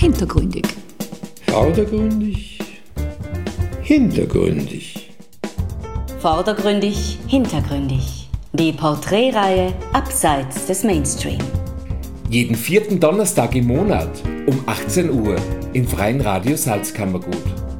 hintergründig. Vordergründig, hintergründig. Vordergründig, hintergründig. Die Porträtreihe Abseits des Mainstream. Jeden 4. Donnerstag im Monat um 18 Uhr im Freien Radio Salzkammergut.